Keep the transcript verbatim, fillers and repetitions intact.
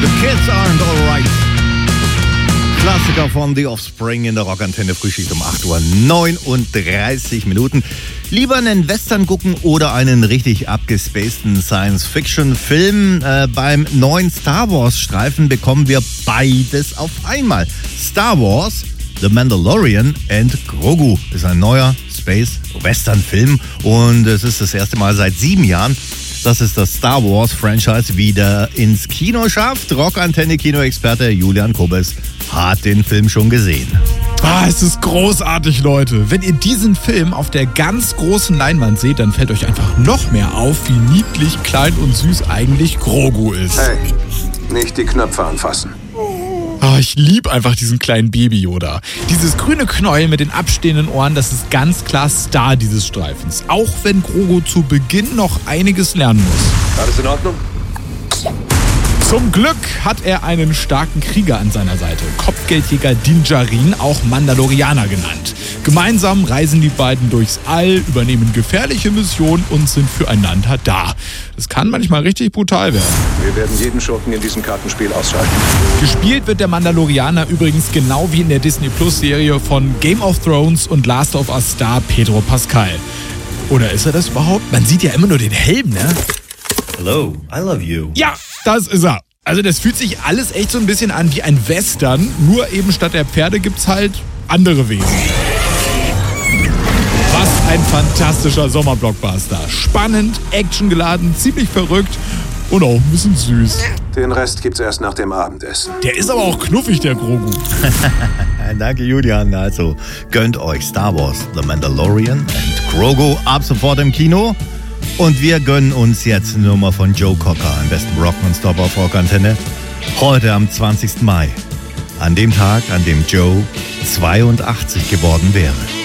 Kids Aren't Alright. Klassiker von The Offspring in der Rockantenne, Frühschicht um acht Uhr neununddreißig Minuten. Lieber einen Western gucken oder einen richtig abgespaceden Science-Fiction-Film? Äh, beim neuen Star Wars-Streifen bekommen wir beides auf einmal. Star Wars, The Mandalorian and Grogu ist ein neuer Space-Western-Film und es ist das erste Mal seit sieben Jahren, dass es das Star Wars-Franchise wieder ins Kino schafft. Rockantenne-Kinoexperte Julian Kobes hat den Film schon gesehen. Ah, es ist großartig, Leute. Wenn ihr diesen Film auf der ganz großen Leinwand seht, dann fällt euch einfach noch mehr auf, wie niedlich, klein und süß eigentlich Grogu ist. Hey, nicht die Knöpfe anfassen. Oh, ich liebe einfach diesen kleinen Baby-Yoda. Dieses grüne Knäuel mit den abstehenden Ohren, das ist ganz klar Star dieses Streifens. Auch wenn Grogu zu Beginn noch einiges lernen muss. Alles in Ordnung? Zum Glück hat er einen starken Krieger an seiner Seite. Kopfgeldjäger Din Djarin, auch Mandalorianer genannt. Gemeinsam reisen die beiden durchs All, übernehmen gefährliche Missionen und sind füreinander da. Das kann manchmal richtig brutal werden. Wir werden jeden Schurken in diesem Kartenspiel ausschalten. Gespielt wird der Mandalorianer übrigens genau wie in der Disney-Plus-Serie von Game of Thrones und Last of Us Star Pedro Pascal. Oder ist er das überhaupt? Man sieht ja immer nur den Helm, ne? Hello, I love you. Ja, das ist er. Also das fühlt sich alles echt so ein bisschen an wie ein Western, nur eben statt der Pferde gibt's halt andere Wesen. Was ein fantastischer Sommerblockbuster. Spannend, actiongeladen, ziemlich verrückt und auch ein bisschen süß. Den Rest gibt's erst nach dem Abendessen. Der ist aber auch knuffig, der Grogu. Danke, Julian. Also gönnt euch Star Wars, The Mandalorian and Grogu ab sofort im Kino. Und wir gönnen uns jetzt eine Nummer von Joe Cocker, am besten Rock non-stop auf Rockantenne. Heute am zwanzigsten Mai, an dem Tag, an dem Joe zweiundachtzig geworden wäre.